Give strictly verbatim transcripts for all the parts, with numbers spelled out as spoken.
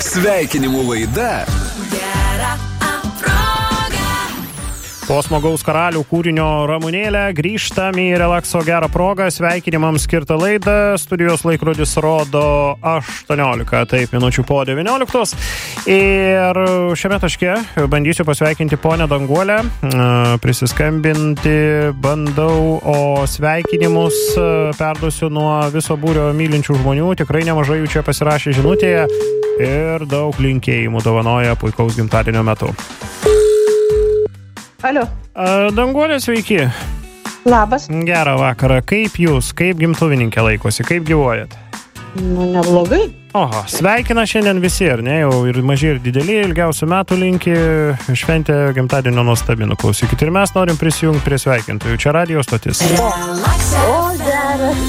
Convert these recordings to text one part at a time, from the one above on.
Sveikinimų laida. Po smagaus karalių kūrinio Ramunėlė grįžtam į relakso gerą progą. Sveikinimams skirtą laidą. Studijos laikrodis rodo aštuoniolika, taip, minučių po devynioliktos. Ir šiame taške bandysiu pasveikinti ponę Danguolę. Prisiskambinti bandau, o sveikinimus perduosiu nuo viso būrio mylinčių žmonių. Tikrai nemažai jų čia pasirašė žinutėje ir daug linkėjimų dovanoja puikaus gimtadienio metu. Alio. Danguolė, sveiki. Labas. Gerą vakarą. Kaip jūs, kaip gimtuvininkė laikosi, kaip gyvuojat? Nu, neblogai. Oho, sveikina šiandien visi, ar ne? Jau ir maži, ir dideli, ilgiausių metų linki. Šventė gimtadienio nuostabi, klausykit. Ir mes norim prisijungti prie sveikintojų. Čia radio stotis. O, geras.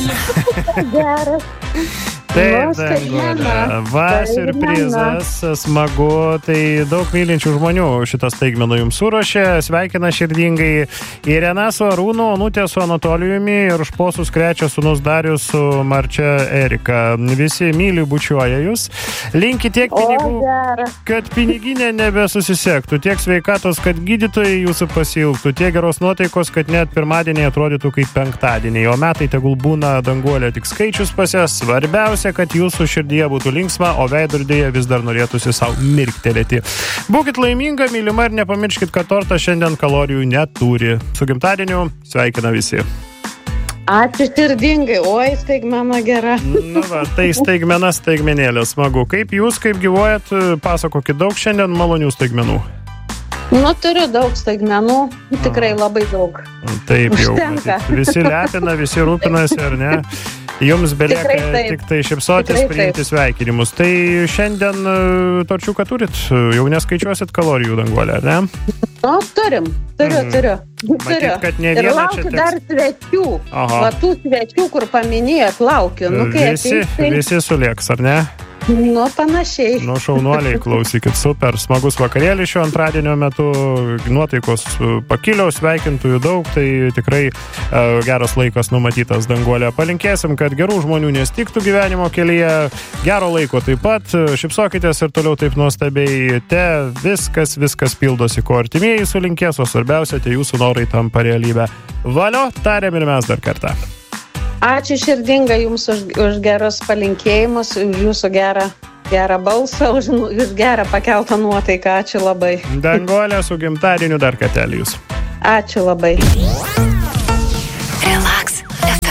Geras. Taip, Danguolė. Va, siurprizas, smagu. Tai daug mylinčių žmonių šitas staigmenų jums suruošė. Sveikina širdingai Irena su Arūnu, Onutė su Anatolijumi ir šposus krečia sūnus Darius su Marčia Erika. Visi myli bučiuoja jūs. Linki tiek pinigų, o, kad piniginė nebesusisektų, tiek sveikatos, kad gydytojai jūsų pasiilgtų, tiek geros nuotaikos, kad net pirmadieniai atrodytų kaip penktadieniai. O metai tegul būna, Danguolė, tik skaičius pas jas. Svarbiausia, kad jūsų širdyje būtų linksma, o veidrodėje vis dar norėtųsi savo mirktelėti. Būkit laiminga, mylima ir nepamirškit, kad tortas šiandien kalorijų neturi. Su gimtadieniu sveikina visi. Ačiū širdingai, oi, staigmena gera. Na va, tai staigmena, staigmenėlė, smagu. Kaip jūs, kaip gyvuojat, pasakokit daug šiandien malonių staigmenų. Nu, turiu daug staigmenų, tikrai labai daug. Taip jau, Užtenka. Visi lepina, visi rūpinasi, ar ne? Jums belieka tik tai šipsotis, priimti sveikinimus. Tai šiandien torčiuką turit, jau neskaičiuosit kalorijų, Danguolė, ar ne? Nu, turim, turiu, Mm. turiu. Matyt, turiu. kad ne Ir vieną laukiu čia teks- dar svečių. Aha. Va tų svečių, kur paminėjot, laukiu. Nu, kai Visi, ateis, tai- visi sulieks, ar ne? Nu, panašiai. Nu, šaunuoliai, klausykit, super, smagus vakarėlis šio antradienio metu, nuotaikos pakilio, sveikintųjų daug, tai tikrai uh, geras laikas numatytas, Danguolė. Palinkėsim, kad gerų žmonių nestiktų gyvenimo kelyje, gero laiko taip pat, šipsokitės ir toliau taip nuostabiai, te viskas, viskas pildosi, ko artimieji sulinkės, o svarbiausia, te jūsų norai tampa realybę. Valio, tariam ir mes dar kartą. Ačiū širdingai jums už, už gerus palinkėjimus, už jūsų gerą, gerą balsą, už, už gerą pakeltą nuotaiką. Ačiū labai. Danguolė, su gimtadieniu dar kartelį jūs. Ačiū labai.